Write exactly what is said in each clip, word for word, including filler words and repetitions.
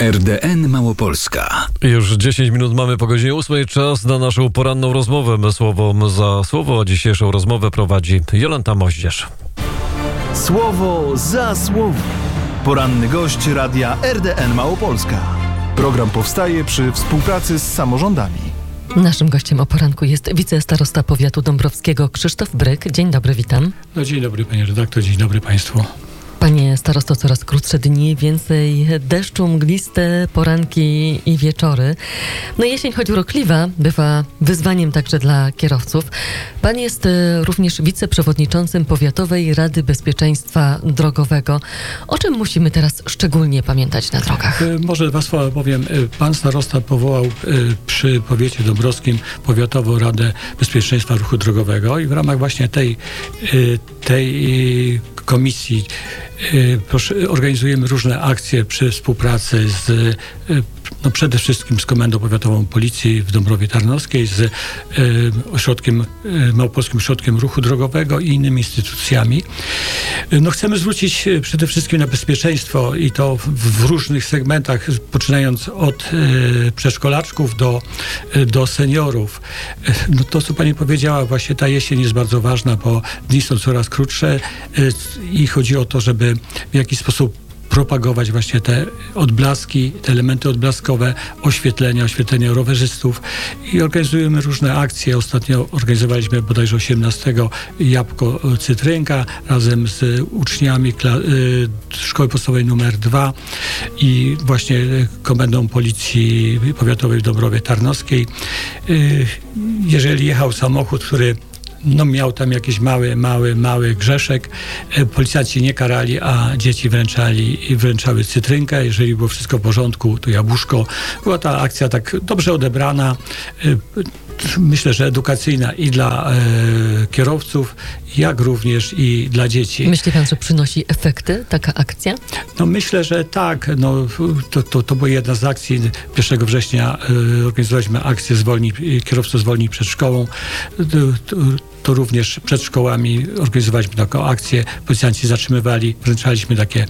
R D N Małopolska. Już dziesięć minut mamy po godzinie ósmej. Czas na naszą poranną rozmowę. Słowo za słowo. Dzisiejszą rozmowę prowadzi Jolanta Moździerz. Słowo za słowo. Poranny gość radia R D N Małopolska. Program powstaje przy współpracy z samorządami. Naszym gościem o poranku jest wicestarosta powiatu dąbrowskiego Krzysztof Bryk. Dzień dobry, witam. No, dzień dobry, panie redaktor, dzień dobry państwu. Panie starosto, coraz krótsze dni, więcej deszczu, mgliste poranki i wieczory. No jesień, choć urokliwa, bywa wyzwaniem także dla kierowców. Pan jest również wiceprzewodniczącym Powiatowej Rady Bezpieczeństwa Drogowego. O czym musimy teraz szczególnie pamiętać na drogach? Może dwa słowa powiem. Pan starosta powołał przy powiecie dąbrowskim Powiatową Radę Bezpieczeństwa Ruchu Drogowego i w ramach właśnie tej, tej komisji Proszę, organizujemy różne akcje przy współpracy z, no przede wszystkim z Komendą Powiatową Policji w Dąbrowie Tarnowskiej, z y, ośrodkiem, y, Małopolskim Ośrodkiem Ruchu Drogowego i innymi instytucjami. No chcemy zwrócić przede wszystkim na bezpieczeństwo i to w, w różnych segmentach, poczynając od y, przedszkolaczków do, y, do seniorów. No to, co pani powiedziała, właśnie ta jesień jest bardzo ważna, bo dni są coraz krótsze y, i chodzi o to, żeby w jakiś sposób propagować właśnie te odblaski, te elementy odblaskowe, oświetlenia, oświetlenia rowerzystów i organizujemy różne akcje. Ostatnio organizowaliśmy bodajże osiemnastego Jabłko Cytrynka razem z uczniami kla- y, Szkoły Podstawowej numer dwa i właśnie Komendą Policji Powiatowej w Dąbrowie Tarnowskiej. Y, jeżeli jechał samochód, który no miał tam jakiś mały, mały, mały grzeszek. Policjanci nie karali, a dzieci wręczali i wręczały cytrynkę. Jeżeli było wszystko w porządku, to jabłuszko. Była ta akcja tak dobrze odebrana. Myślę, że edukacyjna i dla e, kierowców, jak również i dla dzieci. Myśli pan, że przynosi efekty taka akcja? No myślę, że tak. No, to, to, to była jedna z akcji. pierwszego września e, organizowaliśmy akcję zwolnij, kierowców zwolnij przed szkołą. To, to, to również przed szkołami organizowaliśmy taką akcję. Policjanci zatrzymywali, wręczaliśmy takie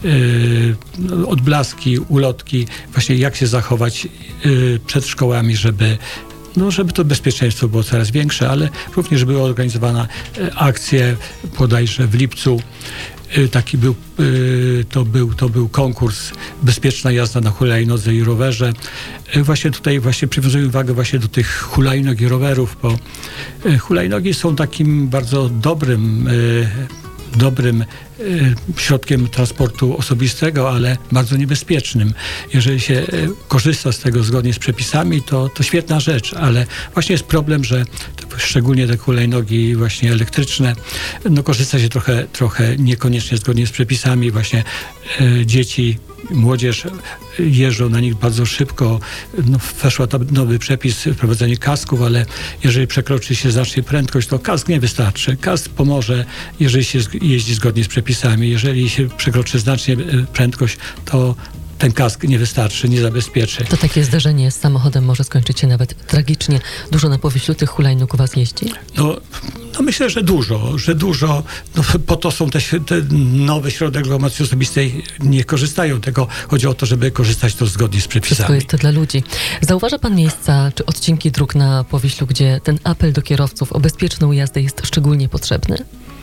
e, odblaski, ulotki. Właśnie jak się zachować e, przed szkołami, żeby No, żeby to bezpieczeństwo było coraz większe, ale również była organizowana akcja bodajże w lipcu. Taki był, to był, to był konkurs Bezpieczna jazda na hulajnodze i rowerze. Właśnie tutaj właśnie przywiązuję uwagę właśnie do tych hulajnog i rowerów, bo hulajnogi są takim bardzo dobrym dobrym y, środkiem transportu osobistego, ale bardzo niebezpiecznym. Jeżeli się y, korzysta z tego zgodnie z przepisami, to, to świetna rzecz, ale właśnie jest problem, że to, szczególnie te hulajnogi właśnie elektryczne, no korzysta się trochę, trochę niekoniecznie zgodnie z przepisami. Właśnie y, dzieci, młodzież jeżdżą na nich bardzo szybko. No, weszła tam nowy przepis, wprowadzenie kasków, ale jeżeli przekroczy się znacznie prędkość, to kask nie wystarczy. Kask pomoże, jeżeli się jeździ zgodnie z przepisami. Jeżeli się przekroczy znacznie prędkość, to ten kask nie wystarczy, nie zabezpieczy. To takie zdarzenie z samochodem może skończyć się nawet tragicznie. Dużo na Powiślu tych hulajnóg u was jeździ? No, no myślę, że dużo, że dużo. No, po to są te, te nowe środki lokomocji osobistej. Nie korzystają tego. Chodzi o to, żeby korzystać to zgodnie z przepisami. Wszystko jest to dla ludzi. Zauważa pan miejsca czy odcinki dróg na Powiślu, gdzie ten apel do kierowców o bezpieczną jazdę jest szczególnie potrzebny?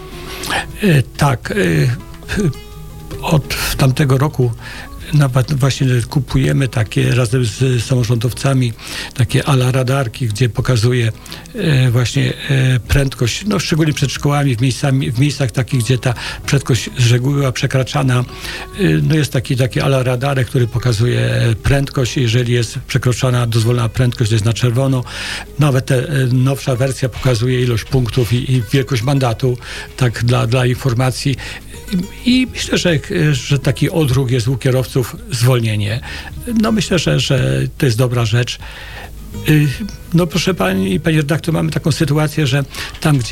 E, tak. E, od tamtego roku nawet właśnie kupujemy takie razem z samorządowcami takie ala radarki, gdzie pokazuje e, właśnie e, prędkość, no szczególnie przed szkołami, w, miejscami, w miejscach takich, gdzie ta prędkość z reguły była przekraczana. E, no jest taki, taki ala radarek, który pokazuje prędkość. Jeżeli jest przekroczona dozwolona prędkość, to jest na czerwono. Nawet ta e, nowsza wersja pokazuje ilość punktów i, i wielkość mandatu, tak dla, dla informacji. I myślę, że, że taki odruch jest u kierowców zwolnienie. No myślę, że, że to jest dobra rzecz. No proszę pani, pani redaktor, mamy taką sytuację, że tam, gdzie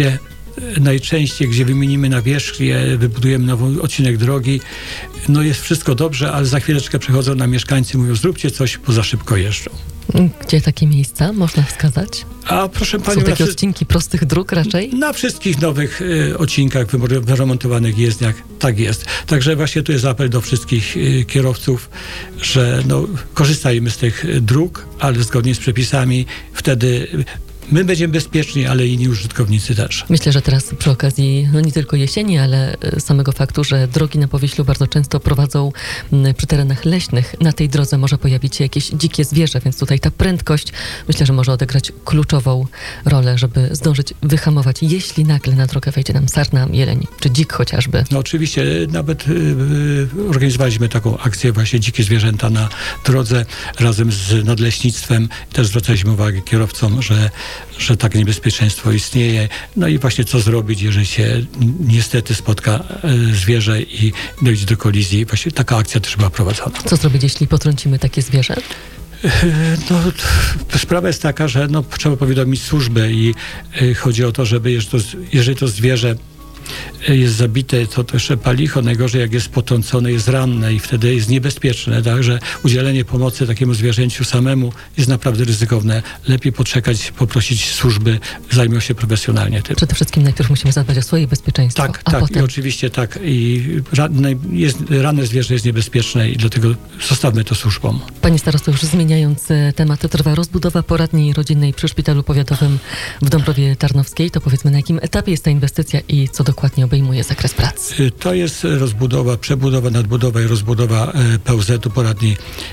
najczęściej, gdzie wymienimy nawierzchnię, wybudujemy nowy odcinek drogi, no jest wszystko dobrze, ale za chwileczkę przychodzą nam mieszkańcy i mówią, zróbcie coś, bo za szybko jeżdżą. Gdzie takie miejsca można wskazać? A proszę Panią... Są takie na, odcinki prostych dróg raczej? Na wszystkich nowych y, odcinkach wyremontowanych jezdniach tak jest. Także właśnie tu jest apel do wszystkich y, kierowców, że no, korzystajmy z tych y, dróg, ale zgodnie z przepisami. Wtedy y, my będziemy bezpieczni, ale inni użytkownicy też. Myślę, że teraz przy okazji, no nie tylko jesieni, ale samego faktu, że drogi na Powiślu bardzo często prowadzą przy terenach leśnych. Na tej drodze może pojawić się jakieś dzikie zwierzę, więc tutaj ta prędkość myślę, że może odegrać kluczową rolę, żeby zdążyć wyhamować, jeśli nagle na drogę wejdzie nam sarna, jeleń czy dzik chociażby. No oczywiście, nawet yy, organizowaliśmy taką akcję właśnie Dzikie Zwierzęta na drodze razem z nadleśnictwem. Też zwracaliśmy uwagę kierowcom, że że takie niebezpieczeństwo istnieje. No i właśnie co zrobić, jeżeli się niestety spotka zwierzę i dojdzie do kolizji. Właśnie taka akcja też była prowadzona. Co zrobić, jeśli potrącimy takie zwierzę? No, sprawa jest taka, że no, trzeba powiadomić służbę i y, chodzi o to, żeby jeżeli to, jeżeli to zwierzę jest zabite, to też palicho, najgorzej jak jest potrącone, jest ranne i wtedy jest niebezpieczne, także udzielenie pomocy takiemu zwierzęciu samemu jest naprawdę ryzykowne. Lepiej poczekać, poprosić służby, zajmą się profesjonalnie tym. Przede wszystkim najpierw musimy zadbać o swoje bezpieczeństwo, Tak, a tak, potem... i oczywiście tak. I ranne, jest, ranne zwierzę jest niebezpieczne i dlatego zostawmy to służbom. Panie starosto, już zmieniając temat, trwa rozbudowa poradni rodzinnej przy Szpitalu Powiatowym w Dąbrowie Tarnowskiej. To powiedzmy, na jakim etapie jest ta inwestycja i co dokładnie obejmuje zakres prac? To jest rozbudowa, przebudowa, nadbudowa i rozbudowa P U Z-u poradni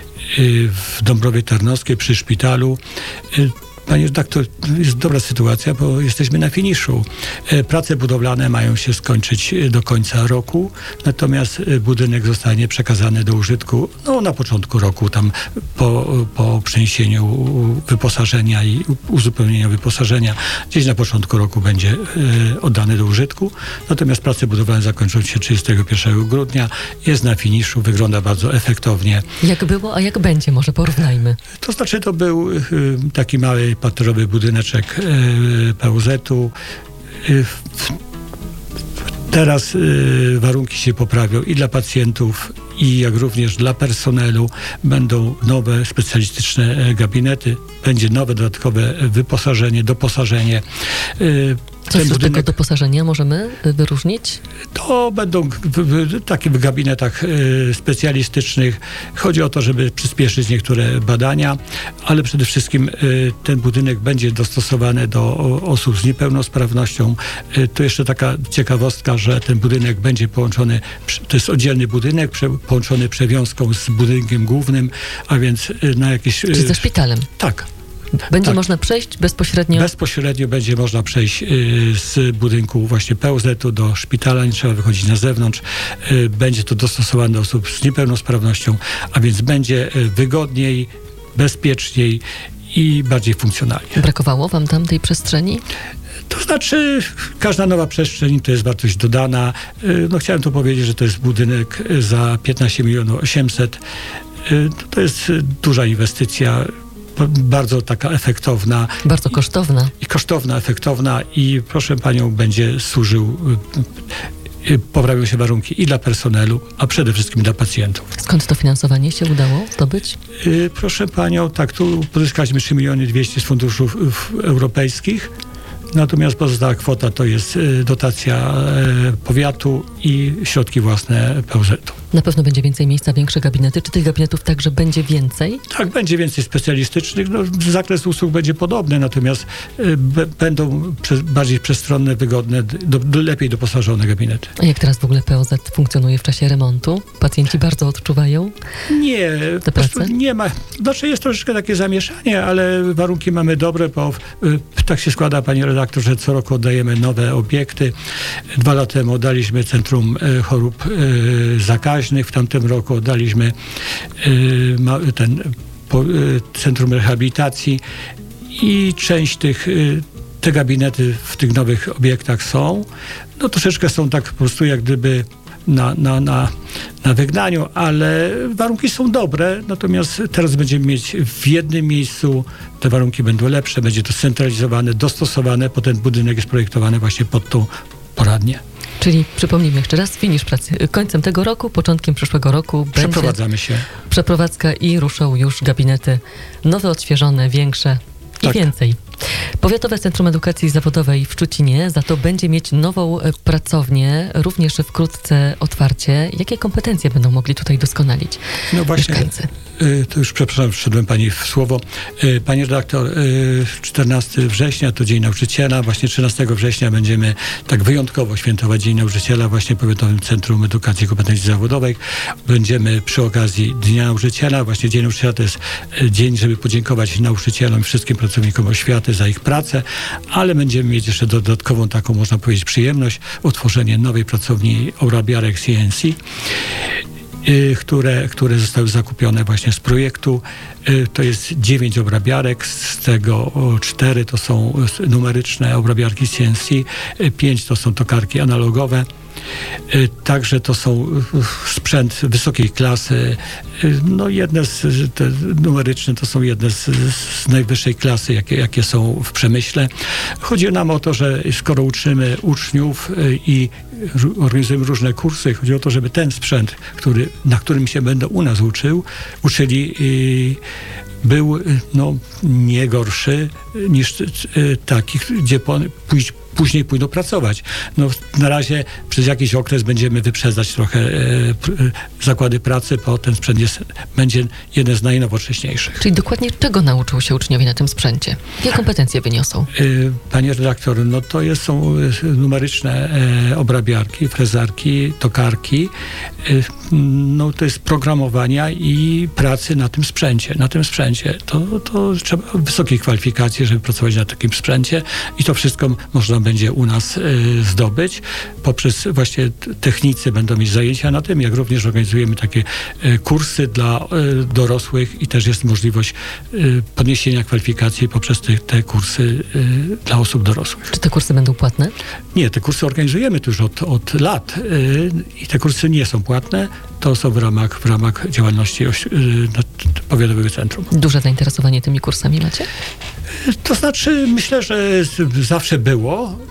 w Dąbrowie Tarnowskiej przy szpitalu. Panie redaktor, jest dobra sytuacja, bo jesteśmy na finiszu. Prace budowlane mają się skończyć do końca roku, natomiast budynek zostanie przekazany do użytku no, na początku roku, tam po, po przeniesieniu wyposażenia i uzupełnieniu wyposażenia. Gdzieś na początku roku będzie e, oddany do użytku, natomiast prace budowlane zakończą się trzydziestego pierwszego grudnia. Jest na finiszu, wygląda bardzo efektownie. Jak było, a jak będzie? Może porównajmy. To znaczy, to był e, taki mały parterowy budyneczek e, P U Z-u. E, teraz e, warunki się poprawią i dla pacjentów, i jak również dla personelu. Będą nowe specjalistyczne gabinety, będzie nowe dodatkowe wyposażenie, doposażenie. E, Co z tego doposażenia możemy wyróżnić? To będą w takich gabinetach specjalistycznych. Chodzi o to, żeby przyspieszyć niektóre badania, ale przede wszystkim ten budynek będzie dostosowany do osób z niepełnosprawnością. To jeszcze taka ciekawostka, że ten budynek będzie połączony, to jest oddzielny budynek, połączony przewiązką z budynkiem głównym, a więc na jakieś... Czy ze szpitalem? Tak. Będzie tak. można przejść bezpośrednio? Bezpośrednio będzie można przejść y, z budynku właśnie P U Z-u do szpitala, nie trzeba wychodzić na zewnątrz. Y, będzie to dostosowane do osób z niepełnosprawnością, a więc będzie y, wygodniej, bezpieczniej i bardziej funkcjonalnie. Brakowało wam tam tej przestrzeni? To znaczy, każda nowa przestrzeń to jest wartość dodana. Y, no chciałem tu powiedzieć, że to jest budynek za piętnaście milionów osiemset. Y, to jest duża inwestycja, bardzo taka efektowna. Bardzo kosztowna. I kosztowna, efektowna i proszę panią, będzie służył, poprawią się warunki i dla personelu, a przede wszystkim dla pacjentów. Skąd to finansowanie się udało zdobyć? Proszę panią, tak, tu pozyskaliśmy trzy miliony dwieście z funduszów europejskich. Natomiast pozostała kwota to jest dotacja powiatu i środki własne P U Z-u. Na pewno będzie więcej miejsca, większe gabinety. Czy tych gabinetów także będzie więcej? Tak, będzie więcej specjalistycznych. No, zakres usług będzie podobny, natomiast b- będą prze- bardziej przestronne, wygodne, do, do, lepiej doposażone gabinety. A jak teraz w ogóle P O Z funkcjonuje w czasie remontu? Pacjenci bardzo odczuwają Nie, te prace? Nie ma. Znaczy jest troszeczkę takie zamieszanie, ale warunki mamy dobre, bo y, tak się składa, pani redaktor, że co roku oddajemy nowe obiekty. Dwa lata temu oddaliśmy Centrum y, Chorób y, Zakaźnych. W tamtym roku oddaliśmy y, ma, ten po, y, Centrum Rehabilitacji i część tych, y, te gabinety w tych nowych obiektach są. No troszeczkę są tak po prostu jak gdyby na, na, na, na wygnaniu, ale warunki są dobre, natomiast teraz będziemy mieć w jednym miejscu, te warunki będą lepsze, będzie to scentralizowane, dostosowane, bo ten budynek jest projektowany właśnie pod tą poradnię. Czyli przypomnijmy jeszcze raz, finisz pracy końcem tego roku, początkiem przyszłego roku Przeprowadzamy będzie się. przeprowadzka i ruszą już gabinety nowe, odświeżone, większe i Tak. więcej. Powiatowe Centrum Edukacji Zawodowej w Szczucinie za to będzie mieć nową e, pracownię, również wkrótce otwarcie. Jakie kompetencje będą mogli tutaj doskonalić No właśnie, mieszkańcy? y, to już przepraszam, wszedłem pani w słowo. Y, Pani redaktor, y, czternastego września to Dzień Nauczyciela. Właśnie trzynastego września będziemy tak wyjątkowo świętować Dzień Nauczyciela właśnie w Powiatowym Centrum Edukacji i Kompetencji Zawodowej. Będziemy przy okazji Dnia Nauczyciela. Właśnie Dzień Nauczyciela to jest y, dzień, żeby podziękować nauczycielom i wszystkim pracownikom oświaty za ich pracę, ale będziemy mieć jeszcze dodatkową taką, można powiedzieć, przyjemność, utworzenie nowej pracowni obrabiarek C N C, y, które, które zostały zakupione właśnie z projektu. Y, to jest dziewięć obrabiarek, z tego o, cztery to są numeryczne obrabiarki C N C, y, pięć to są tokarki analogowe. Y, Także to są y, sprzęt wysokiej klasy. Y, No jedne z, te numeryczne to są jedne z, z najwyższej klasy, jakie, jakie są w przemyśle. Chodzi nam o to, że skoro uczymy uczniów y, i ru- organizujemy różne kursy, chodzi o to, żeby ten sprzęt, który, na którym się będą u nas uczył, uczyli y, był y, no, nie gorszy niż y, taki, gdzie po, pójść później pójdą pracować. No, na razie przez jakiś okres będziemy wyprzedzać trochę e, p, e, zakłady pracy, bo ten sprzęt jest, będzie jeden z najnowocześniejszych. Czyli dokładnie czego nauczą się uczniowie na tym sprzęcie? Jakie kompetencje wyniosą? E, Panie redaktor, no to jest, są e, numeryczne e, obrabiarki, frezarki, tokarki. E, no to jest programowania i pracy na tym sprzęcie. Na tym sprzęcie. To, to trzeba wysokiej kwalifikacji, żeby pracować na takim sprzęcie i to wszystko można będzie u nas y, zdobyć. Poprzez właśnie technicy będą mieć zajęcia na tym, jak również organizujemy takie y, kursy dla y, dorosłych i też jest możliwość y, podniesienia kwalifikacji poprzez te, te kursy y, dla osób dorosłych. Czy te kursy będą płatne? Nie, te kursy organizujemy tu już od, od lat y, i te kursy nie są płatne. To są w ramach, w ramach działalności oś, y, Powiatowego Centrum. Duże zainteresowanie tymi kursami macie? To znaczy, myślę, że z- zawsze było.